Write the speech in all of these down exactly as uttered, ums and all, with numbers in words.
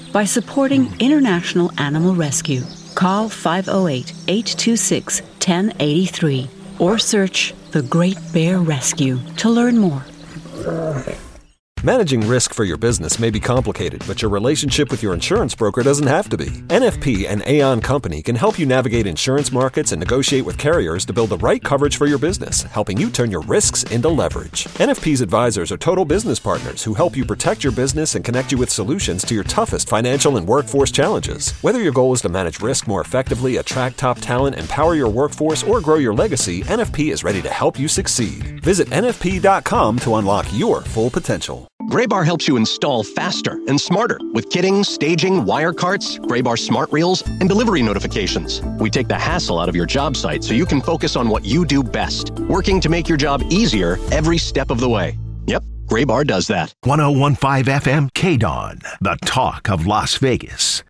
by supporting International Animal Rescue. Call five oh eight, eight two six, one oh eight three or search The Great Bear Rescue to learn more. Managing risk for your business may be complicated, but your relationship with your insurance broker doesn't have to be. N F P and Aon Company can help you navigate insurance markets and negotiate with carriers to build the right coverage for your business, helping you turn your risks into leverage. N F P's advisors are total business partners who help you protect your business and connect you with solutions to your toughest financial and workforce challenges. Whether your goal is to manage risk more effectively, attract top talent, empower your workforce, or grow your legacy, N F P is ready to help you succeed. Visit N F P dot com to unlock your full potential. Graybar helps you install faster and smarter with kitting, staging, wire carts, Graybar smart reels, and delivery notifications. We take the hassle out of your job site so you can focus on what you do best, working to make your job easier every step of the way. Yep, Graybar does that. one oh one point five F M K D O N, the talk of Las Vegas.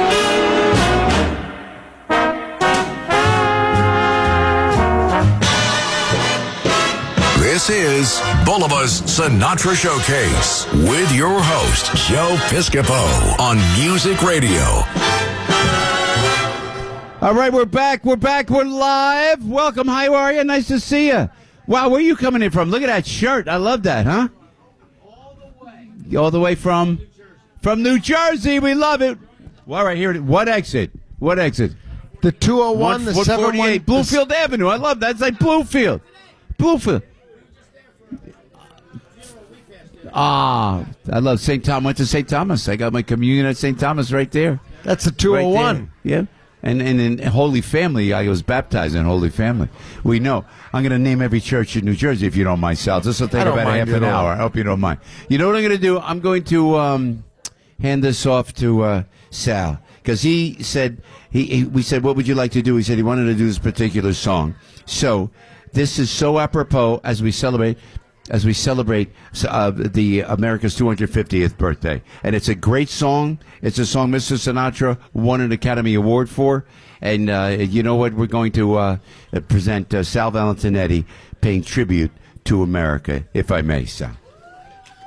This is Bulava's Sinatra Showcase with your host, Joe Piscopo on Music Radio. All right, we're back. We're back. We're live. Welcome. How are you? Nice to see you. Wow, where are you coming in from? Look at that shirt. I love that, huh? All the way. All the way from? New from New Jersey. We love it. All right, here it is. What exit? What exit? The two oh one, the seven one. Bluefield Avenue. I love that. It's like Bluefield. Bluefield. Ah, I love Saint Thomas. Went to Saint Thomas. I got my communion at Saint Thomas right there. That's the two oh one. Right yeah. And, and in Holy Family, I was baptized in Holy Family. We know. I'm going to name every church in New Jersey, if you don't mind, Sal. This will take about half an hour. I hope you don't mind. You know what I'm going to do? I'm going to um, hand this off to uh, Sal. Because he said, he, he we said, what would you like to do? He said he wanted to do this particular song. So this is so apropos as we celebrate as we celebrate uh, the America's two hundred fiftieth birthday. And it's a great song. It's a song Mister Sinatra won an Academy Award for. And uh, you know what? We're going to uh, present uh, Sal Valentinetti paying tribute to America, if I may, Sal.